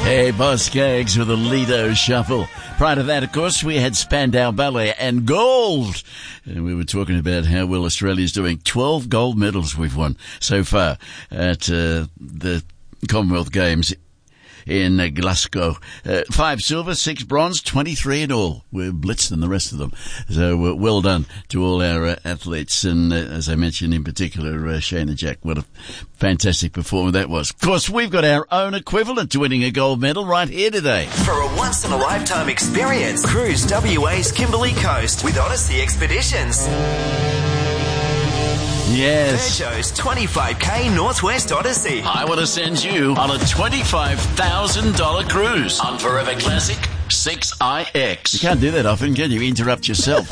Hey, Boss Skaggs with a Lido Shuffle. Prior to that, of course, we had Spandau Ballet and gold. And we were talking about how well Australia's doing. 12 gold medals we've won so far at the Commonwealth Games in Glasgow. 5 silver, 6 bronze, 23 in all. We're blitzed than the rest of them. So well done to all our athletes. And as I mentioned in particular, Shayna Jack, what a fantastic performance that was. Of course, we've got our own equivalent to winning a gold medal right here today. For a once-in-a-lifetime experience, cruise WA's Kimberley Coast with Odyssey Expeditions. Yes. Peugeot's 25k Northwest Odyssey. I want to send you on a $25,000 cruise on Forever Classic 6iX. You can't do that often, can you? Interrupt yourself.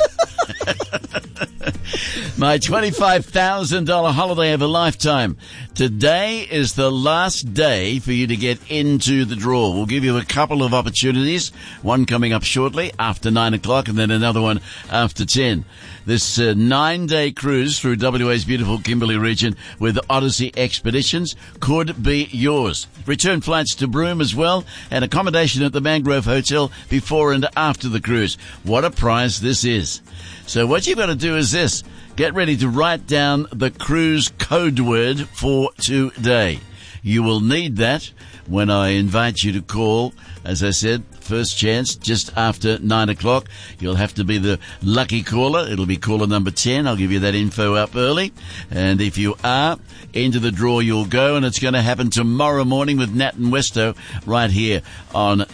My $25,000 holiday of a lifetime. Today is the last day for you to get into the draw. We'll give you a couple of opportunities. One coming up shortly after 9 o'clock and then another one after 10. This 9-day cruise through WA's beautiful Kimberley region with Odyssey Expeditions could be yours. Return flights to Broome as well and accommodation at the Mangrove Hotel before and after the cruise. What a prize this is. So what you've got to do is this. Get ready to write down the cruise code word for today. You will need that when I invite you to call. As I said, first chance just after 9 o'clock. You'll have to be the lucky caller. It'll be caller number 10. I'll give you that info up early. And if you are, into the draw you'll go. And it's going to happen tomorrow morning with Nat and Westo right here on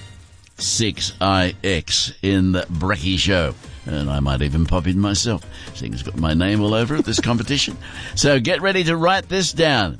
6iX in the Brecky Show. And I might even pop in myself, seeing it's got my name all over it, this competition. So get ready to write this down.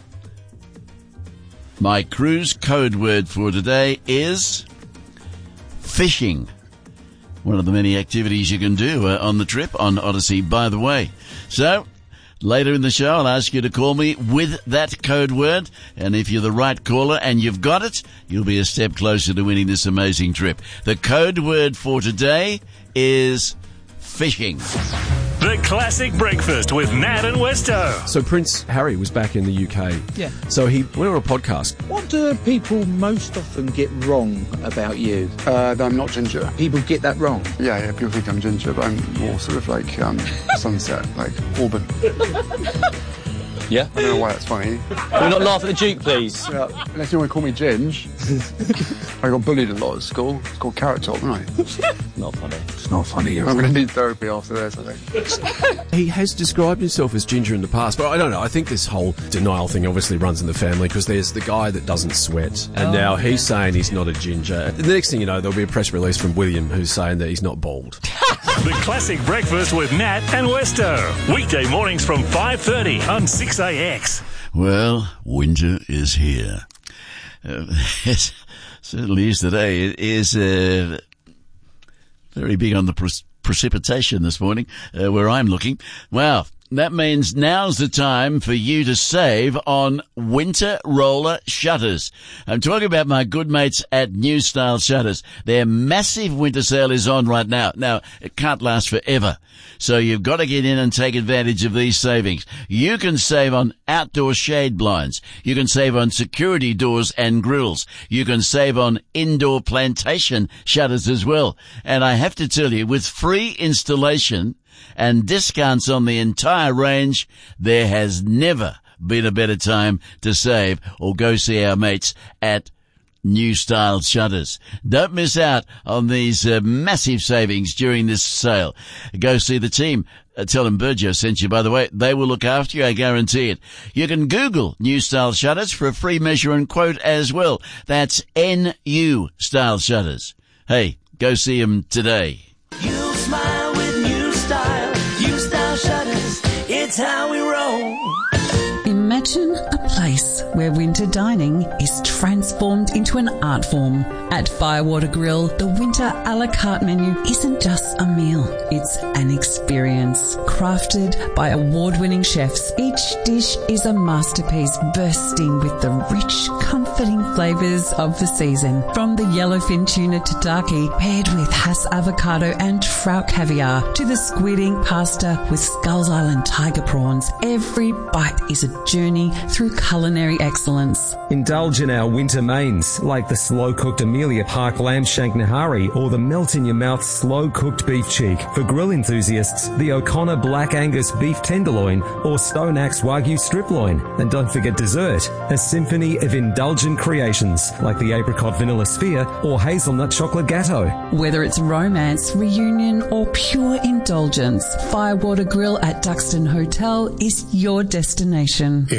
My cruise code word for today is fishing. One of the many activities you can do on the trip on Odyssey, by the way. So, later in the show, I'll ask you to call me with that code word. And if you're the right caller and you've got it, you'll be a step closer to winning this amazing trip. The code word for today is fishing. The Classic Breakfast with Nat and Westo. So Prince Harry was back in the UK. Yeah. So he went on a podcast. What do people most often get wrong about you? That I'm not ginger. People get that wrong. Yeah, people think I'm ginger, but I'm more sort of like sunset, like Auburn. Yeah? I don't know why that's funny. Can we not laugh at the Duke, please? Yeah, unless you want to call me Ginge. I got bullied a lot at school. It's called Carrot Top, right? Not funny. It's not funny. I'm going to need therapy after this, I think. He has described himself as ginger in the past, but I don't know. I think this whole denial thing obviously runs in the family because there's the guy that doesn't sweat, and now he's saying he's not a ginger. The next thing you know, there'll be a press release from William who's saying that he's not bald. The Classic Breakfast with Nat and Westo. Weekday mornings from 5:30 on 6iX. Well, winter is here. It certainly is today. It is very big on the precipitation this morning, where I'm looking. Well, that means now's the time for you to save on winter roller shutters. I'm talking about my good mates at New Style Shutters. Their massive winter sale is on right now. Now, it can't last forever. So you've got to get in and take advantage of these savings. You can save on outdoor shade blinds. You can save on security doors and grills. You can save on indoor plantation shutters as well. And I have to tell you, with free installation and discounts on the entire range, there has never been a better time to save or go see our mates at New Style Shutters. Don't miss out on these massive savings during this sale. Go see the team. Tell them Burgio sent you, by the way. They will look after you, I guarantee it. You can Google New Style Shutters for a free measure and quote as well. That's NU Style Shutters. Hey, go see them today. You'll smile with New Style. New Style Shutters. It's how we roll. Imagine a place where winter dining is transformed into an art form. At Firewater Grill, the winter a la carte menu isn't just a meal. It's an experience. Crafted by award-winning chefs, each dish is a masterpiece bursting with the rich, comforting flavours of the season. From the yellowfin tuna tataki paired with Hass avocado and trout caviar to the squid ink pasta with Skulls Island tiger prawns, every bite is a journey through culinary excellence. Indulge in our winter mains, like the slow-cooked Amelia Park lamb shank nahari or the melt-in-your-mouth slow-cooked beef cheek. For grill enthusiasts, the O'Connor Black Angus beef tenderloin or Stone Axe Wagyu strip loin. And don't forget dessert, a symphony of indulgent creations, like the apricot vanilla sphere or hazelnut chocolate gatto. Whether it's romance, reunion or pure indulgence, Firewater Grill at Duxton Hotel is your destination.